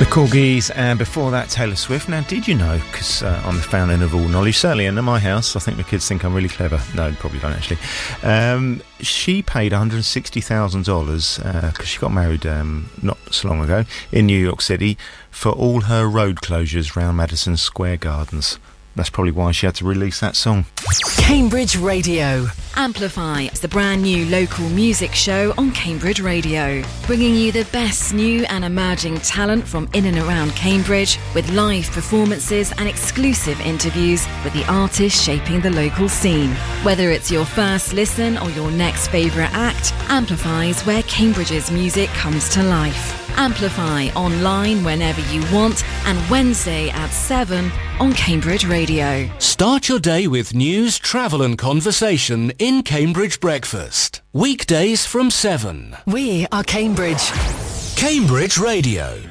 Corgis, and before that Taylor Swift. Now, did you know, because I'm the fountain of all knowledge, certainly in my house, I think the kids think I'm really clever. No, probably don't actually. She paid $160,000 because she got married not so long ago in New York City for all her road closures round Madison Square Gardens. That's probably why she had to release that song. Cambridge Radio. Amplify is the brand new local music show on Cambridge Radio, bringing you the best new and emerging talent from in and around Cambridge, with live performances and exclusive interviews with the artists shaping the local scene. Whether it's your first listen or your next favourite act, Amplify is where Cambridge's music comes to life. Amplify online whenever you want, and Wednesday at 7 on Cambridge Radio. Start your day with news, travel and conversation in Cambridge Breakfast. Weekdays from 7. We are Cambridge. Cambridge Radio.